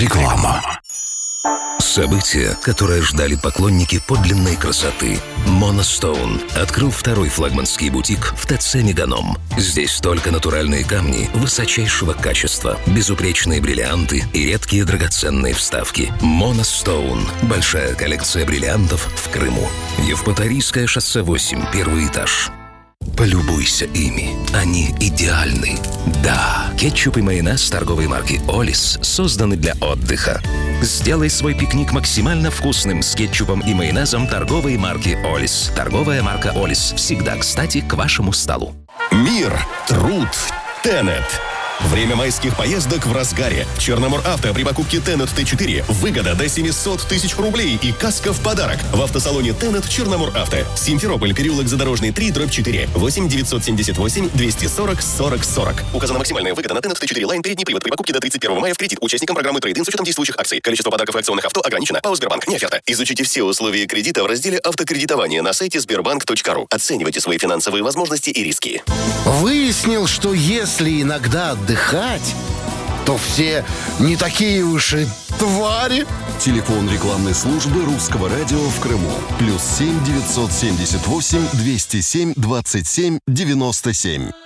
Реклама. Событие, которое ждали поклонники подлинной красоты. Monostone открыл второй флагманский бутик в ТЦ «Меганом». Здесь только натуральные камни высочайшего качества, безупречные бриллианты и редкие драгоценные вставки. Monostone – большая коллекция бриллиантов в Крыму. Евпаторийское шоссе 8, первый этаж. Полюбуйся ими. Они идеальны. Да, кетчуп и майонез торговой марки «Олис» созданы для отдыха. Сделай свой пикник максимально вкусным с кетчупом и майонезом торговой марки «Олис». Торговая марка «Олис» всегда кстати к вашему столу. Мир, труд, Тенет. Время майских поездок в разгаре. Черномор-Авто при покупке Тенет Т4 выгода до 700 тысяч рублей и каска в подарок. В автосалоне Тенет Черномор-Авто. Симферополь, переулок Задорожный 3/4. 8 978 240 40 40. Указана максимальная выгода на Тенет Т4 Line передний привод при покупке до 31 мая в кредит. Участникам программы трейд-ин с учетом действующих акций. Количество подарков и акционных авто ограничено. ПАО «Сбербанк». Не оферта. Изучите все условия кредита в разделе «Автокредитование» на сайте sberbank.ru. Оценивайте свои финансовые возможности и риски. Выяснил, что если иногда отдыхать, то все не такие уж и твари. Телефон рекламной службы Русского радио в Крыму. +7 978 207 27 97.